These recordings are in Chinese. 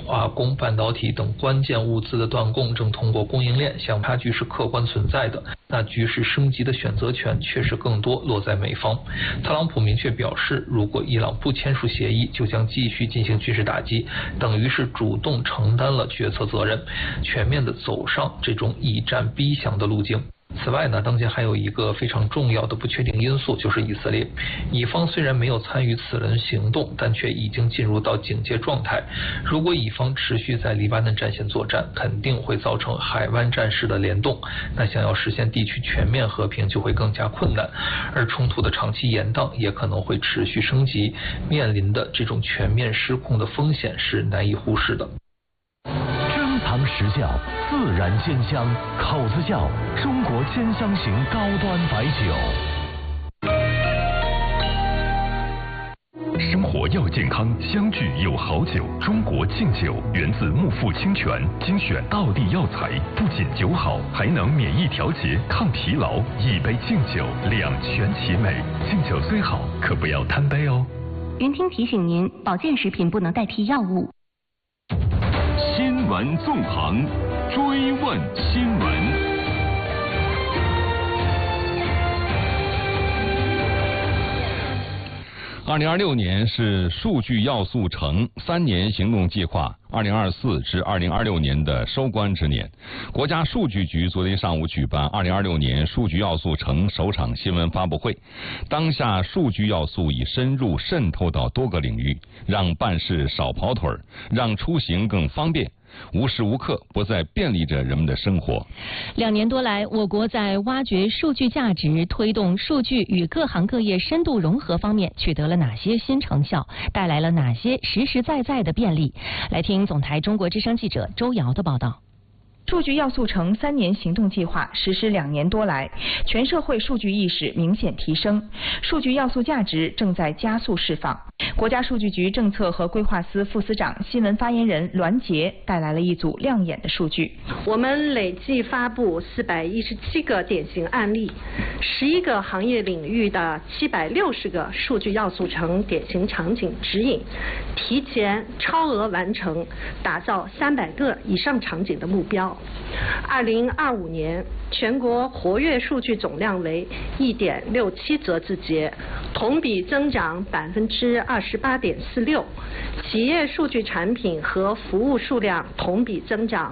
化工、半导体等关键物资的断供正通过供应链向差距是客观存在的，那局势升级的选择权确实更多落在美方。特朗普明确表示，如果伊朗不签署协议，就将继续进行军事打击，等于是主动承担了决策责任，全面的走上这种以战逼降的路径。此外呢，当前还有一个非常重要的不确定因素，就是以色列。以方虽然没有参与此轮行动，但却已经进入到警戒状态。如果以方持续在黎巴嫩战线作战，肯定会造成海湾战事的联动，那想要实现地区全面和平就会更加困难，而冲突的长期延宕也可能会持续升级，面临的这种全面失控的风险是难以忽视的。 珍藏实窖，自然鲜香，口子窖，中国鲜香型高端白酒。 生活要健康，相聚有好酒。中国劲酒源自木富清泉，精选道地药材，不仅酒好，还能免疫调节、抗疲劳。一杯劲酒，两全其美。劲酒虽好，可不要贪杯哦。 云听提醒您，保健食品不能代替药物。 新闻纵横，追问新闻。 2026年是数据要素城3年行动计划2024至2026年的收官之年。国家数据局昨天上午举办2026年数据要素城首场新闻发布会。当下数据要素已深入渗透到多个领域，让办事少跑腿，让出行更方便，无时无刻不在便利着人们的生活。 2年多来，我国在挖掘数据价值、推动数据与各行各业深度融合方面取得了哪些新成效，带来了哪些实实在在的便利？来听总台中国之声记者周瑶的报道。 数据要素城3年行动计划实施2年多来，全社会数据意识明显提升，数据要素价值正在加速释放。国家数据局政策和规划司副司长、新闻发言人栾杰带来了一组亮眼的数据。 我们累计发布417个典型案例，11个行业领域的760个数据要素城典型场景指引，提前超额完成打造300个以上场景的目标。2025年全国活跃数据总量为1.67则字节，同比增长28.46%，企业数据产品和服务数量同比增长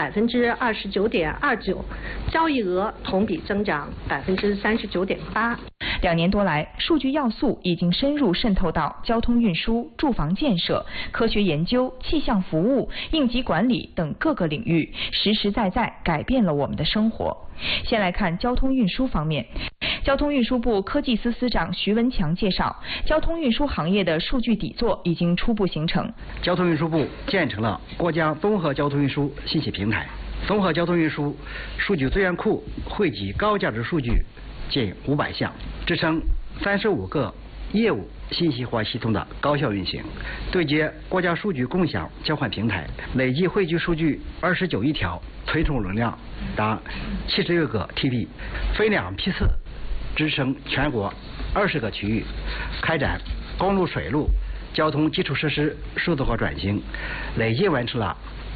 29.29%，交易额同比增长39.8%。 2年多来，数据要素已经深入渗透到交通运输、住房建设、科学研究、气象服务、应急管理等各个领域，实实在在改变了我们的生活。先来看交通运输方面。交通运输部科技司司长徐文强介绍，交通运输行业的数据底座已经初步形成。 交通运输部建成了国家综合交通运输信息平台，综合交通运输数据资源库汇集高价值数据近500项，支撑35个业务信息化系统的高效运行。对接国家数据共享交换平台，累计汇聚数据29亿条，推送容量达76个 TB， 分2批次支撑全国20个区域，开展公路、水路交通基础设施数字化转型，累计完成了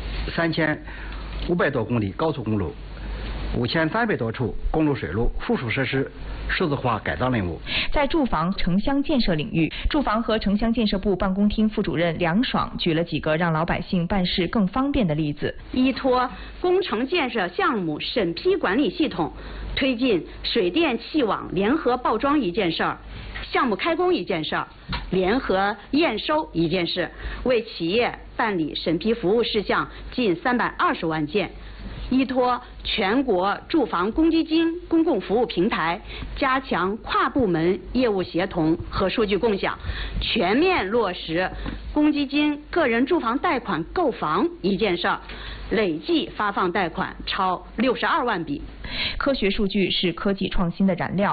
3500多公里高速公路、5300多处公路水路附属设施数字化改造任务。 在住房城乡建设领域，住房和城乡建设部办公厅副主任梁爽举了几个让老百姓办事更方便的例子。 依托工程建设项目审批管理系统，推进水电气网联合报装一件事儿，项目开工一件事儿，联合验收一件事，为企业办理审批服务事项近320万件。依托全国住房公积金公共服务平台，加强跨部门业务协同和数据共享，全面落实公积金个人住房贷款购房一件事儿，累计发放贷款超62万笔。 科学数据是科技创新的燃料，